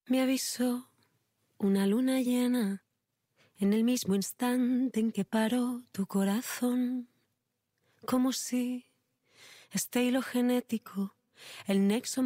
Me avisó una luna llena en el mismo instante en que paró tu corazón, como si este hilo genético, el nexo